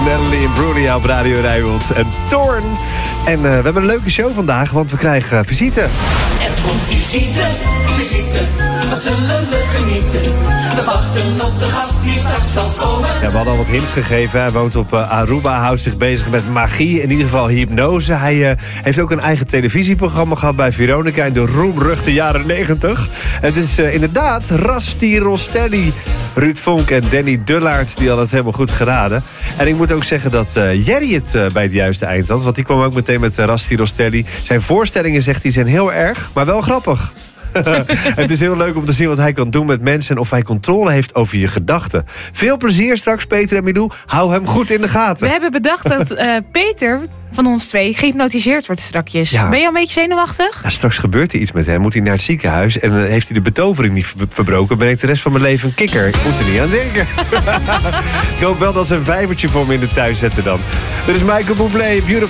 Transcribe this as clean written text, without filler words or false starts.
Natalie Imbruglia op Radio Rijnmond en Thorn. En we hebben een leuke show vandaag, want we krijgen visite. Er komt visite, wat zullen we genieten? We wachten op de gast die straks zal komen. Ja, we hadden al wat hints gegeven. Hij woont op Aruba, houdt zich bezig met magie, in ieder geval hypnose. Hij heeft ook een eigen televisieprogramma gehad bij Veronica in de roemruchte jaren 90. Het is inderdaad Rasti Rostelli. Ruud Vonk en Danny Dullaert, die hadden het helemaal goed geraden. En ik moet ook zeggen dat Jerry het bij het juiste eind had. Want die kwam ook meteen met Rasti Rostelli. Zijn voorstellingen, zegt hij, zijn heel erg, maar wel grappig. Het is heel leuk om te zien wat hij kan doen met mensen en of hij controle heeft over je gedachten. Veel plezier straks, Peter en Milou. Hou hem goed in de gaten. We hebben bedacht dat Peter van ons twee gehypnotiseerd wordt strakjes. Ja. Ben je al een beetje zenuwachtig? Ja, straks gebeurt er iets met hem. Moet hij naar het ziekenhuis en heeft hij de betovering niet verbroken. Ben ik de rest van mijn leven een kikker. Ik moet er niet aan denken. Ik hoop wel dat ze een vijvertje voor me in de tuin zetten dan. Dit is Michael Bublé, Beautiful.